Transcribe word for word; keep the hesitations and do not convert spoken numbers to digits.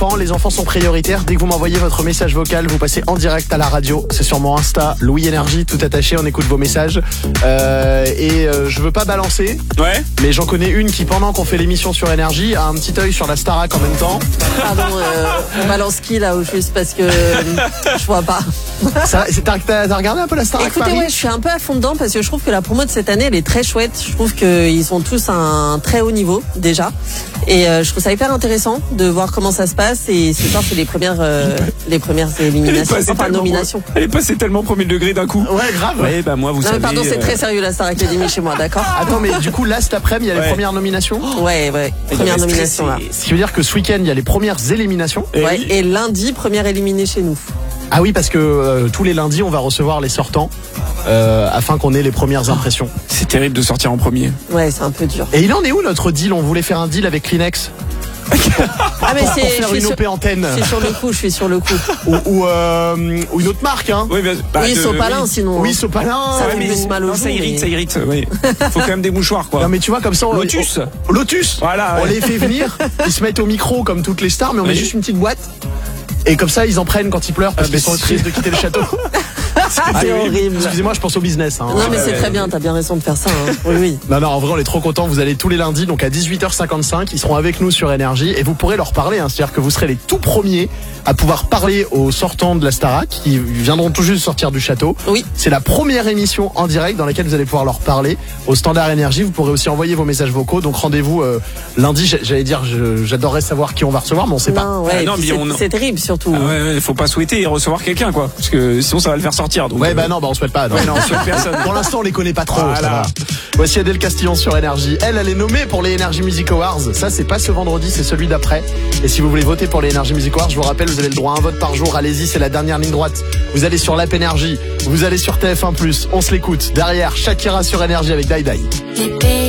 parents, les enfants sont prioritaires. Dès que vous m'envoyez votre message vocal, vous passez en direct à la radio. C'est sur mon Insta, Louis Énergie, tout attaché. On écoute vos messages. Euh, et euh, je veux pas balancer. Ouais. Mais j'en connais une qui, pendant qu'on fait l'émission sur Énergie, a un petit œil sur la Starac en même temps. Pardon, euh, on balance qui là ou juste parce que euh, je vois pas. Ça, c'est, t'as, t'as regardé un peu la Starac Écoutez, Paris ouais, je suis un peu à fond dedans parce que je trouve que la promo de cette année, elle est très chouette. Je trouve qu'ils sont tous à un très haut niveau déjà. Et euh, je trouve ça hyper intéressant de voir comment ça se passe. Et ce soir, c'est les premières, euh, les premières éliminations, enfin nominations. Elle est passée tellement premier degré d'un coup. Ouais, grave. Ouais, bah moi, vous non, savez. mais pardon, c'est euh... très sérieux la Star Academy chez moi, d'accord? Attends, mais du coup, là, cet après-midi, il y a les Ouais. premières nominations. Ouais, ouais. Première nomination là. Ce qui veut dire que ce week-end, il y a les premières éliminations. Et Ouais. oui. Et lundi, première éliminée chez nous. Ah oui, parce que euh, tous les lundis, on va recevoir les sortants euh, afin qu'on ait les premières impressions. C'est terrible de sortir en premier. Ouais, c'est un peu dur. Et il en est où notre deal? On voulait faire un deal avec Kleenex Ah mais pour c'est, faire je suis une sur, O P antenne je suis sur le coup, je suis sur le coup. ou, ou, euh, ou une autre marque, hein. Oui, bah, bah, oui, de- Sopalin oui. sinon. Oui, hein. Sopalin. Ça ouais, fait mais- plus mal au Non, jour, ça irrite, mais- ça irrite. Oui. Faut quand même des mouchoirs, quoi. Non mais tu vois comme ça on- Lotus. on- Lotus. Voilà, On ouais. les fait venir, ils se mettent au micro comme toutes les stars, mais on met Oui. juste une petite boîte. Et comme ça ils en prennent quand ils pleurent parce Ah, qu'ils mais sont c'est- tristes de quitter le château. C'est horrible. Excusez-moi, je pense au business, hein. Non mais Ouais, c'est ouais, très ouais. bien, t'as bien raison de faire ça. Hein. Oui, oui. Non, non, en vrai, on est trop contents. Vous allez tous les lundis, donc à dix-huit heures cinquante-cinq. Ils seront avec nous sur Énergie et vous pourrez leur parler. Hein. C'est-à-dire que vous serez les tout premiers à pouvoir parler aux sortants de la Starac qui viendront tout juste de sortir du château. Oui. C'est la première émission en direct dans laquelle vous allez pouvoir leur parler au Standard Énergie. Vous pourrez aussi envoyer vos messages vocaux. Donc rendez-vous euh, lundi. J'- J'allais dire, je- j'adorerais savoir qui on va recevoir, mais on sait pas. Non, ouais, Ah, non, et puis mais c'est, on- c'est terrible surtout. Ah ouais, ouais, faut pas souhaiter recevoir quelqu'un, quoi. Parce que sinon, ça va le faire sortir. Donc, Ouais, euh, bah non, bah on souhaite pas. Non, Ouais, non, on souhaite personne. Pour l'instant, on les connaît pas trop. Voilà. Ça va. Voici Adèle Castillon sur Énergie. Elle, elle est nommée pour les Energy Music Awards. Ça, c'est pas ce vendredi, c'est celui d'après. Et si vous voulez voter pour les Energy Music Awards, je vous rappelle, vous avez le droit à un vote par jour. Allez-y, c'est la dernière ligne droite. Vous allez sur l'app Énergie, vous allez sur T F un plus. On se l'écoute. Derrière, Shakira sur Énergie avec Dai Dai.